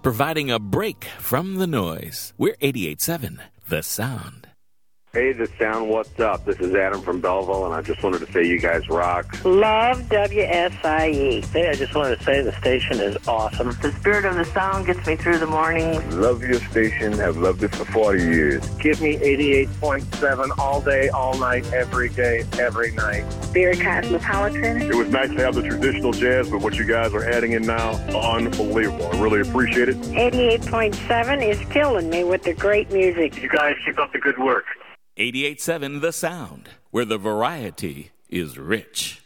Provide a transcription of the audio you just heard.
providing a break from the noise. We're 88.7 The Sound. Hey, The Sound, what's up? This is Adam from Belleville, and I just wanted to say you guys rock. Love WSIE. Hey, I just wanted to say the station is awesome. The spirit of the sound gets me through the morning. Love your station. Have loved it for 40 years. Give me 88.7 all day, all night, every day, every night. Spirit Cosmopolitan. It was nice to have the traditional jazz, but what you guys are adding in now, unbelievable. I really appreciate it. 88.7 is killing me with the great music. You guys keep up the good work. 88.7 The Sound, where the variety is rich.